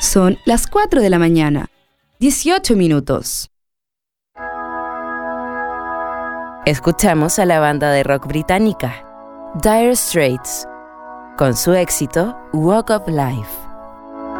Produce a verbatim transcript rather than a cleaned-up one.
Son las cuatro de la mañana, dieciocho minutos. Escuchamos a la banda de rock británica Dire Straits con su éxito Walk of Life.